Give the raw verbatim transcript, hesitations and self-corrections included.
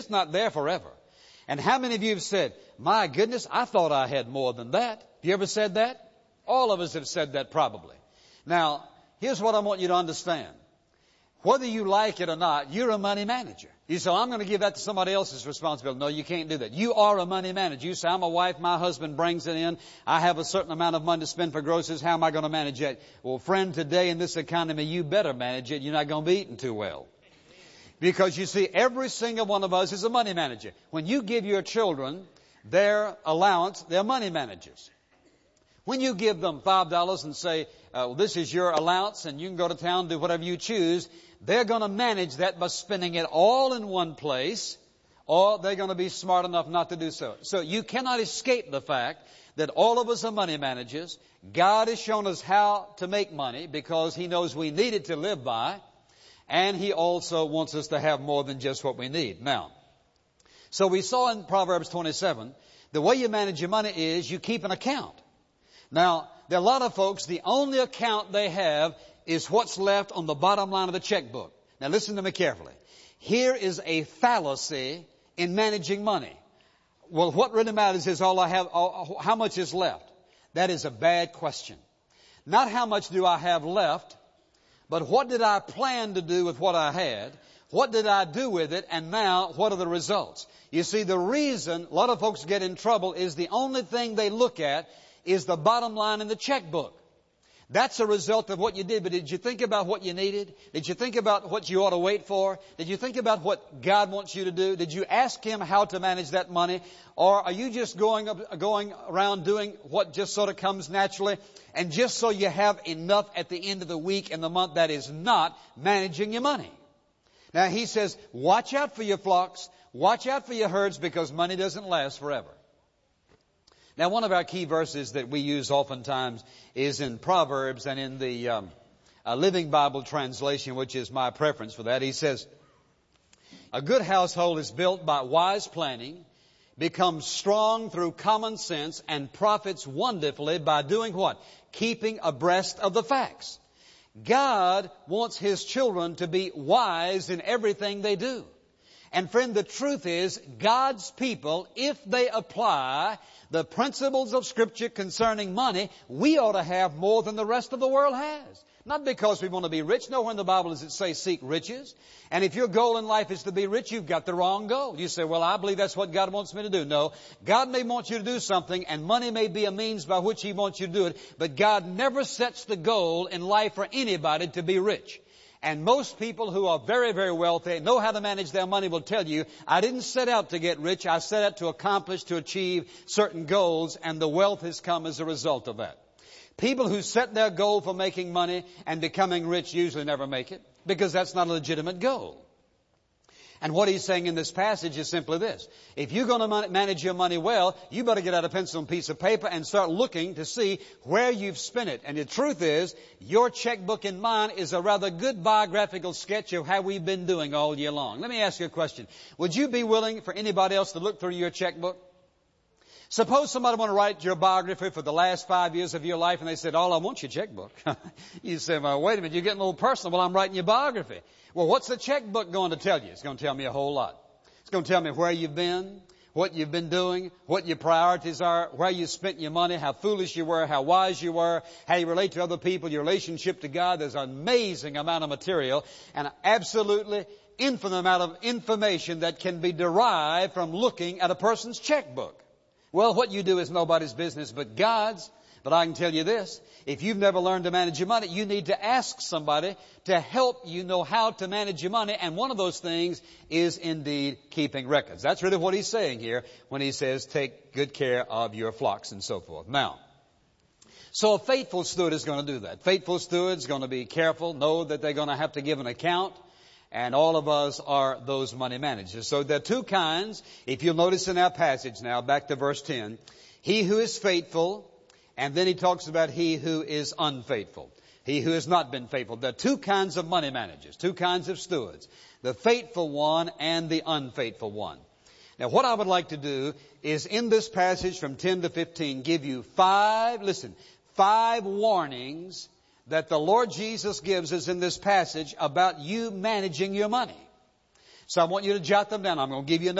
It's not there forever. And how many of you have said, my goodness, I thought I had more than that? Have you ever said that? All of us have said that probably. Now, here's what I want you to understand. Whether you like it or not, you're a money manager. You say, I'm going to give that to somebody else's responsibility. No, you can't do that. You are a money manager. You say, I'm a wife, my husband brings it in. I have a certain amount of money to spend for groceries. How am I going to manage it? Well, friend, today in this economy, you better manage it. You're not going to be eating too well. Because you see, every single one of us is a money manager. When you give your children their allowance, they're money managers. When you give them five dollars and say, uh, well, this is your allowance and you can go to town and do whatever you choose, they're going to manage that by spending it all in one place, or they're going to be smart enough not to do so. So you cannot escape the fact that all of us are money managers. God has shown us how to make money because He knows we need it to live by, and He also wants us to have more than just what we need. Now, so we saw in Proverbs twenty-seven, the way you manage your money is you keep an account. Now, there are a lot of folks, the only account they have is what's left on the bottom line of the checkbook. Now listen to me carefully. Here is a fallacy in managing money. Well, what really matters is all I have, all, how much is left. That is a bad question. Not how much do I have left, but what did I plan to do with what I had? What did I do with it? And now, what are the results? You see, the reason a lot of folks get in trouble is the only thing they look at is the bottom line in the checkbook. That's a result of what you did. But did you think about what you needed? Did you think about what you ought to wait for? Did you think about what God wants you to do? Did you ask Him how to manage that money? Or are you just going up, going around doing what just sort of comes naturally? And just so you have enough at the end of the week and the month, that is not managing your money. Now He says, watch out for your flocks. Watch out for your herds, because money doesn't last forever. Now, one of our key verses that we use oftentimes is in Proverbs and in the um, uh, Living Bible translation, which is my preference for that. He says, a good household is built by wise planning, becomes strong through common sense, and profits wonderfully by doing what? Keeping abreast of the facts. God wants His children to be wise in everything they do. And friend, the truth is, God's people, if they apply the principles of Scripture concerning money, we ought to have more than the rest of the world has. Not because we want to be rich. Nowhere in the Bible does it say seek riches. And if your goal in life is to be rich, you've got the wrong goal. You say, well, I believe that's what God wants me to do. No, God may want you to do something, and money may be a means by which He wants you to do it, but God never sets the goal in life for anybody to be rich. And most people who are very, very wealthy, know how to manage their money, will tell you, I didn't set out to get rich. I set out to accomplish, to achieve certain goals, and the wealth has come as a result of that. People who set their goal for making money and becoming rich usually never make it, because that's not a legitimate goal. And what he's saying in this passage is simply this. If you're going to manage your money well, you better get out a pencil and piece of paper and start looking to see where you've spent it. And the truth is, your checkbook and mine is a rather good biographical sketch of how we've been doing all year long. Let me ask you a question. Would you be willing for anybody else to look through your checkbook? Suppose somebody want to write your biography for the last five years of your life, and they said, all I want your checkbook. You say, well, wait a minute, you're getting a little personal. Well, I'm writing your biography. Well, what's the checkbook going to tell you? It's going to tell me a whole lot. It's going to tell me where you've been, what you've been doing, what your priorities are, where you spent your money, how foolish you were, how wise you were, how you relate to other people, your relationship to God. There's an amazing amount of material and an absolutely infinite amount of information that can be derived from looking at a person's checkbook. Well, what you do is nobody's business but God's. But I can tell you this, if you've never learned to manage your money, you need to ask somebody to help you know how to manage your money. And one of those things is indeed keeping records. That's really what he's saying here when he says take good care of your flocks and so forth. Now, so a faithful steward is going to do that. Faithful steward is going to be careful, know that they're going to have to give an account. And all of us are those money managers. So there are two kinds. If you'll notice in our passage now, back to verse ten, he who is faithful, and then he talks about he who is unfaithful. He who has not been faithful. There are two kinds of money managers, two kinds of stewards. The faithful one and the unfaithful one. Now what I would like to do is in this passage from ten to fifteen give you five, listen, five warnings that the Lord Jesus gives us in this passage about you managing your money. So I want you to jot them down. I'm going to give you another